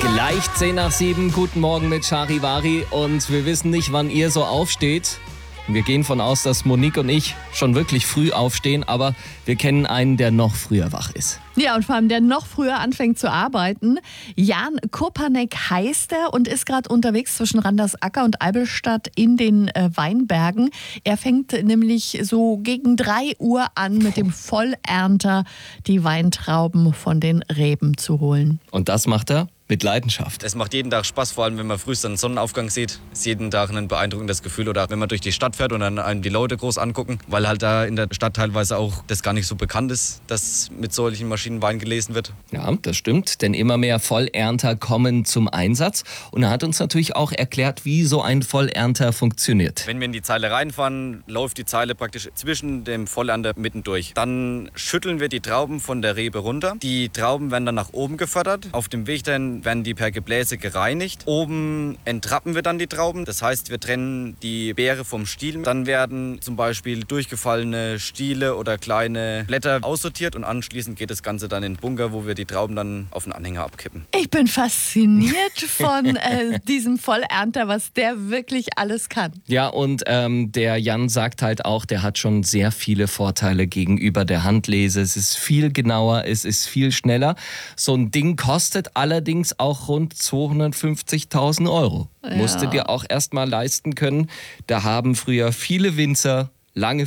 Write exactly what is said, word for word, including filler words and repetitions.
Gleich zehn nach sieben, guten Morgen mit Charivari und wir wissen nicht, wann ihr so aufsteht. Wir gehen von aus, dass Monique und ich schon wirklich früh aufstehen, aber wir kennen einen, der noch früher wach ist. Ja, und vor allem der noch früher anfängt zu arbeiten. Jan Kopanek heißt er und ist gerade unterwegs zwischen Randersacker und Eibelstadt in den äh, Weinbergen. Er fängt nämlich so gegen drei Uhr an, mit dem Vollernter die Weintrauben von den Reben zu holen. Und das macht er mit Leidenschaft. Es macht jeden Tag Spaß, vor allem wenn man früh einen Sonnenaufgang sieht. Ist jeden Tag ein beeindruckendes Gefühl. Oder wenn man durch die Stadt fährt und dann einem die Leute groß angucken, weil halt da in der Stadt teilweise auch das gar nicht so bekannt ist, dass mit solchen Maschinen Wein gelesen wird. Ja, das stimmt, denn immer mehr Vollernter kommen zum Einsatz. Und er hat uns natürlich auch erklärt, wie so ein Vollernter funktioniert. Wenn wir in die Zeile reinfahren, läuft die Zeile praktisch zwischen dem Vollernter mittendurch. Dann schütteln wir die Trauben von der Rebe runter. Die Trauben werden dann nach oben gefördert. Auf dem Weg dahin werden die per Gebläse gereinigt. Oben entrappen wir dann die Trauben. Das heißt, wir trennen die Beere vom Stiel. Dann werden zum Beispiel durchgefallene Stiele oder kleine Blätter aussortiert und anschließend geht das Ganze dann in den Bunker, wo wir die Trauben dann auf den Anhänger abkippen. Ich bin fasziniert von äh, diesem Vollernter, was der wirklich alles kann. Ja, und ähm, der Jan sagt halt auch, der hat schon sehr viele Vorteile gegenüber der Handlese. Es ist viel genauer, es ist viel schneller. So ein Ding kostet allerdings auch rund zweihundertfünfzigtausend Euro. Ja. Musst du dir auch erst mal leisten können. Da haben früher viele Winzer lange